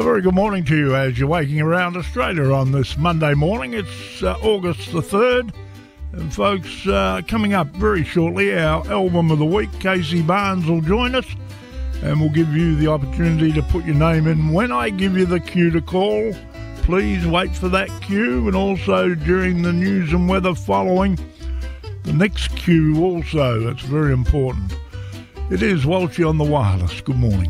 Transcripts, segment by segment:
very good morning to you as you're waking around Australia on this Monday morning. It's August the 3rd. And folks, coming up very shortly, our album of the week, Casey Barnes will join us. And we'll give you the opportunity to put your name in when I give you the cue to call. Please wait for that cue. And also during the news and weather following, the next cue also. That's very important. It is Walshy on the wireless. Good morning.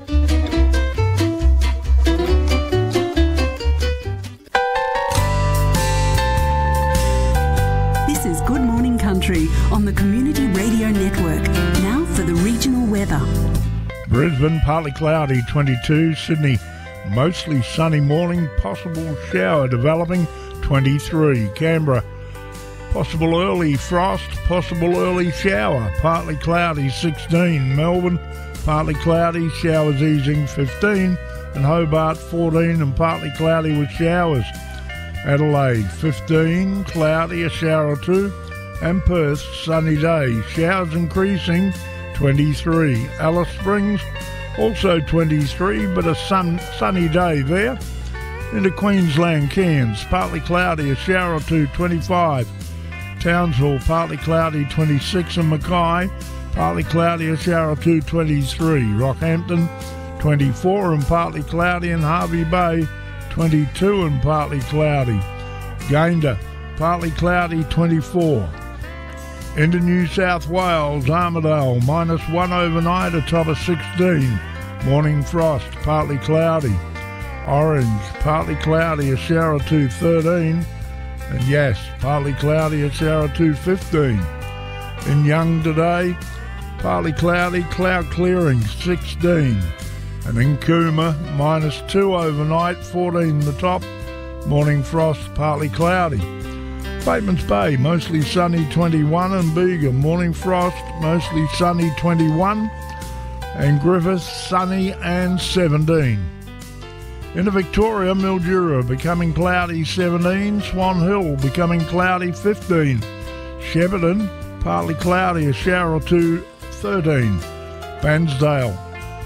Country on the Community Radio Network. Now for the regional weather. Brisbane, partly cloudy, 22. Sydney, mostly sunny morning, possible shower developing, 23. Canberra, possible early frost, possible early shower, partly cloudy, 16. Melbourne, partly cloudy, showers easing, 15. And Hobart, 14 and partly cloudy with showers. Adelaide, 15, cloudy, a shower or two. And Perth, sunny day, showers increasing, 23. Alice Springs, also 23, but a sunny day there. Into Queensland, Cairns, partly cloudy, a shower or two, 25. Townsville, partly cloudy, 26. And Mackay, partly cloudy, a shower or two, 23. Rockhampton, 24 and partly cloudy. And Hervey Bay, 22 and partly cloudy. Gayndah, partly cloudy, 24. Into New South Wales, Armidale, -1 overnight, a top of 16. Morning frost, partly cloudy. Orange, partly cloudy, a shower or two, 13. And yes, partly cloudy, a shower or two, 15. In Young today, partly cloudy, cloud clearing, 16. And in Cooma, -2 overnight, 14 the top. Morning frost, partly cloudy. Batemans Bay, mostly sunny, 21. And Bega, morning frost, mostly sunny, 21. And Griffith, sunny and 17. Into Victoria, Mildura, becoming cloudy, 17. Swan Hill, becoming cloudy, 15. Shepparton, partly cloudy, a shower or two, 13. Bansdale,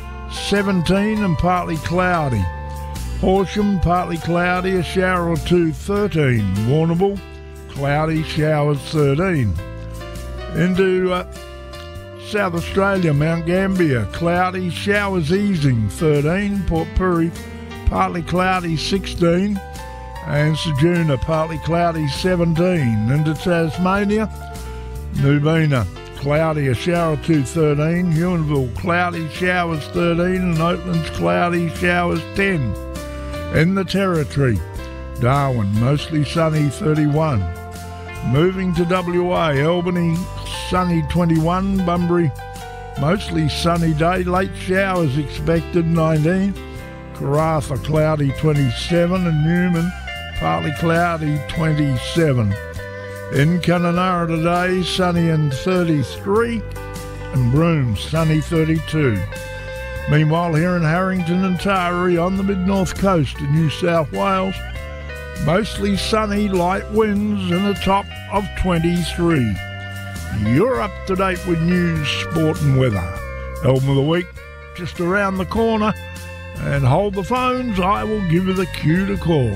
17 and partly cloudy. Horsham, partly cloudy, a shower or two, 13. Warrnambool, cloudy, showers, 13. Into South Australia, Mount Gambier, cloudy, showers easing, 13. Port Pirie, partly cloudy, 16. And Ceduna, partly cloudy, 17. Into Tasmania, Nubina, cloudy, a shower or two, 13. Huonville, cloudy, showers, 13. And Oatlands, cloudy, showers, 10. In the Territory, Darwin, mostly sunny, 31. Moving to WA, Albany, sunny, 21. Bunbury, mostly sunny day, late showers expected, 19. Karratha, cloudy, 27. And Newman, partly cloudy, 27. In Kununurra today, sunny and 33. And Broome, sunny, 32. Meanwhile, here in Harrington and Taree on the mid-north coast of New South Wales, mostly sunny, light winds and a top of 23. You're up to date with news, sport and weather. Album of the week just around the corner. And hold the phones, I will give you the cue to call.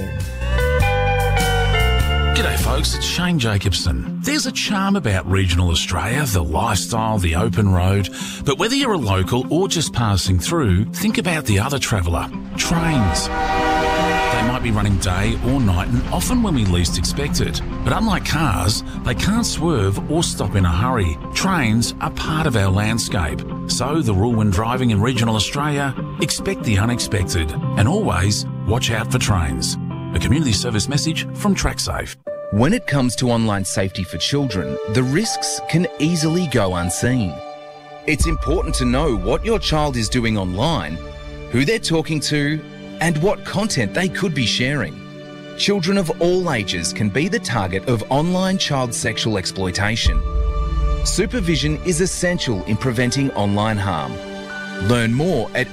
G'day folks, it's Shane Jacobson. There's a charm about regional Australia, the lifestyle, the open road. But whether you're a local or just passing through, think about the other traveller, trains. They might be running day or night and often when we least expect it. But unlike cars, they can't swerve or stop in a hurry. Trains are part of our landscape. So the rule when driving in regional Australia, expect the unexpected and always watch out for trains. A community service message from TrackSafe. When it comes to online safety for children, the risks can easily go unseen. It's important to know what your child is doing online, who they're talking to, and what content they could be sharing. Children of all ages can be the target of online child sexual exploitation. Supervision is essential in preventing online harm. Learn more at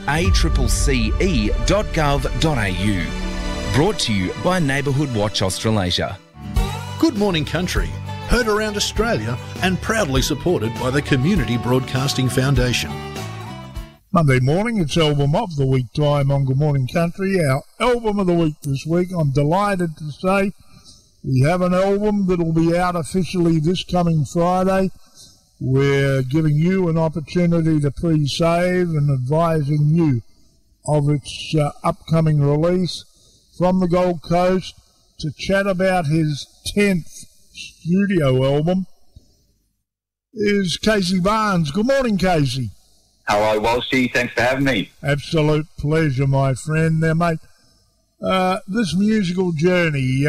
accce.gov.au. Brought to you by Neighbourhood Watch Australasia. Good Morning Country, heard around Australia and proudly supported by the Community Broadcasting Foundation. Monday morning, it's Album of the Week time on Good Morning Country. Our Album of the Week this week, I'm delighted to say we have an album that will be out officially this coming Friday. We're giving you an opportunity to pre-save and advising you of its upcoming release. From the Gold Coast to chat about his 10th studio album is Casey Barnes. Good morning, Casey. Hello, Walshy. Thanks for having me. Absolute pleasure, my friend. Now, mate, this musical journey,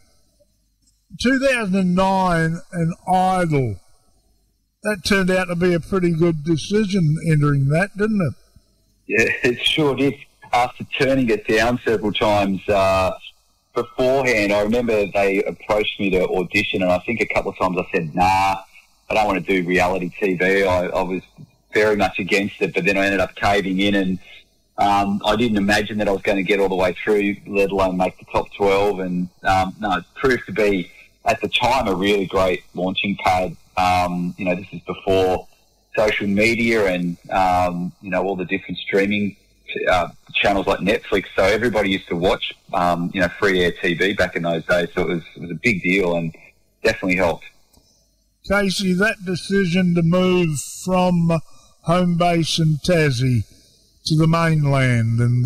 2009 and Idol, that turned out to be a pretty good decision entering that, didn't it? Yeah, it sure did. After turning it down several times beforehand, I remember they approached me to audition, and I think a couple of times I said, nah, I don't want to do reality TV. I was very much against it, but then I ended up caving in, and I didn't imagine that I was going to get all the way through, let alone make the top 12. And no, it proved to be, at the time, a really great launching pad. This is before social media and, all the different streaming channels like Netflix. So everybody used to watch, free air TV back in those days. So it was a big deal and definitely helped. Casey, that decision to move from home base in Tassie to the mainland, and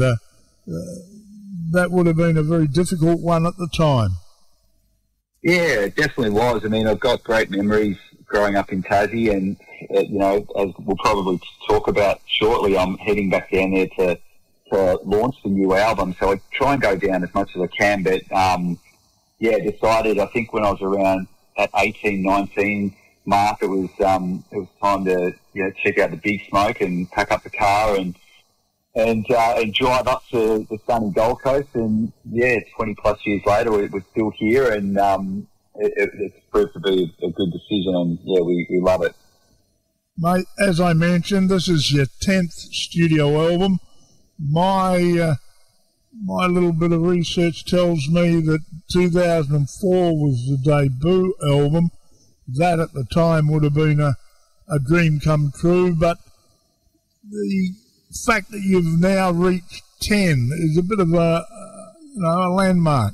that would have been a very difficult one at the time. Yeah, it definitely was. I mean, I've got great memories growing up in Tassie, and, as we'll probably talk about shortly, I'm heading back down there to launch the new album. So I try and go down as much as I can, but, decided, I think when I was around at 18, 19 mark, it was time to, check out the big smoke and pack up the car and drive up to the sunny Gold Coast. And 20 plus years later, we're still here, and it's proved to be a good decision, and we love it. Mate, as I mentioned, this is your 10th studio album. My little bit of research tells me that 2004 was the debut album. That at the time would have been a dream come true, but the fact that you've now reached 10 is a bit of a landmark.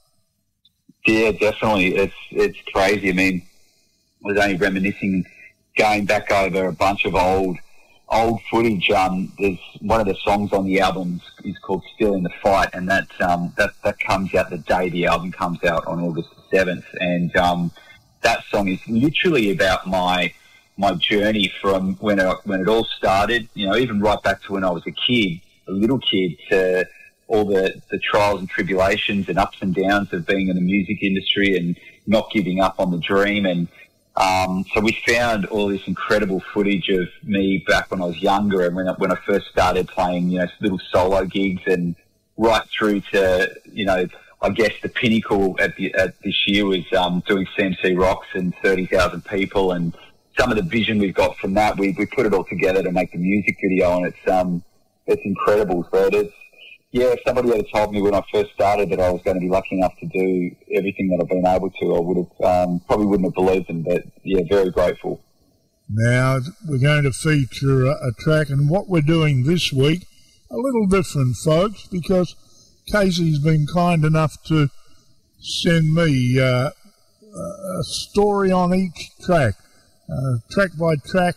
Yeah, definitely. It's crazy. I mean, I was only reminiscing, going back over a bunch of old footage. There's one of the songs on the album is called "Still in the Fight," and that comes out the day the album comes out on August 7th, and that song is literally about my journey from when it all started. Even right back to when I was a little kid, to all the trials and tribulations and ups and downs of being in the music industry and not giving up on the dream. And so we found all this incredible footage of me back when I was younger, and when I first started playing, little solo gigs, and right through to, I guess the pinnacle at this year was doing CMC Rocks and 30,000 people, and some of the vision we've got from that, we put it all together to make the music video, and it's incredible. So if somebody had told me when I first started that I was going to be lucky enough to do everything that I've been able to, I would have probably wouldn't have believed them. But very grateful. Now we're going to feature a track, and what we're doing this week a little different, folks, because Casey's been kind enough to send me a story on each track, track by track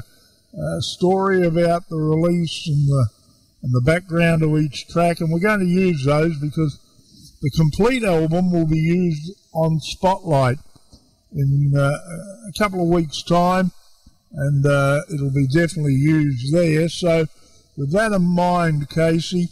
story about the release and the background of each track, and we're going to use those because the complete album will be used on Spotlight in a couple of weeks' time, and it'll be definitely used there. So with that in mind, Casey,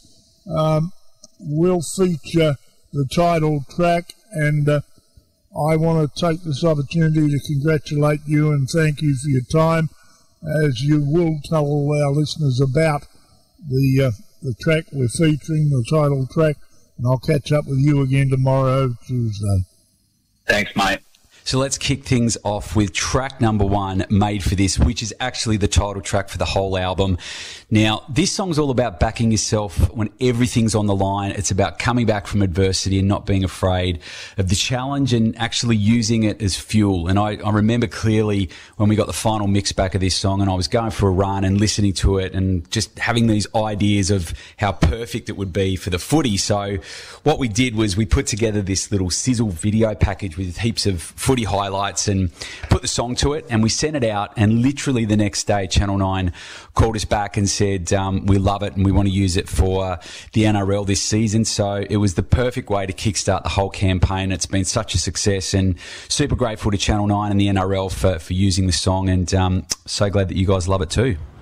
we'll feature the title track, and I want to take this opportunity to congratulate you and thank you for your time, as you will tell all our listeners about the track we're featuring, the title track, and I'll catch up with you again tomorrow, Tuesday. Thanks, mate. So let's kick things off with track number 1, Made for This, which is actually the title track for the whole album. Now, this song's all about backing yourself when everything's on the line. It's about coming back from adversity and not being afraid of the challenge and actually using it as fuel. And I remember clearly when we got the final mix back of this song, and I was going for a run and listening to it and just having these ideas of how perfect it would be for the footy. So what we did was we put together this little sizzle video package with heaps of footy highlights and put the song to it, and we sent it out, and literally the next day Channel 9 called us back and said, we love it and we want to use it for the NRL this season. So it was the perfect way to kickstart the whole campaign. It's been such a success, and super grateful to Channel 9 and the NRL for using the song, and so glad that you guys love it too.